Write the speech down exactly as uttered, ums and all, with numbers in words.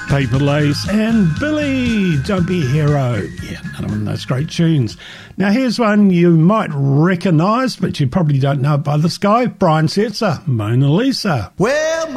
Paper Lace and Billy, Don't Be a Hero. Yeah, another one of those great tunes. Now here's one you might recognise, but you probably don't know it by this guy, Brian Setzer, Mona Lisa. Well,